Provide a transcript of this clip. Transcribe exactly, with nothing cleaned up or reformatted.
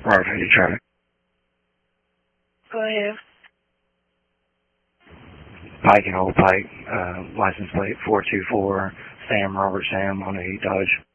Robert fifty traffic. Go ahead. Pike and Old Pike, uh, license plate four two four, Sam, Robert Sam, on a Dodge.